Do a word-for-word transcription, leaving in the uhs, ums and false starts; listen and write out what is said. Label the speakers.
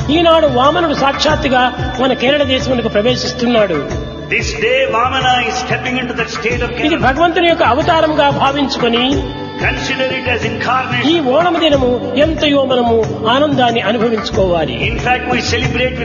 Speaker 1: ఈనాడు వామనుడు సాక్షాత్తుగా మన కేరళ దేశమునకు ప్రవేశిస్తున్నాడు.
Speaker 2: This day Vamana is stepping into that state of
Speaker 1: ఇది
Speaker 2: Kerala.
Speaker 1: భగవంతుని యొక్క అవతారంగా భావించుకొని
Speaker 2: Consider it as
Speaker 1: ఈ
Speaker 2: incarnation.
Speaker 1: ఓణము దినము ఎంతయో మనము ఆనందాన్ని అనుభవించుకోవాలి.
Speaker 2: In fact, we celebrate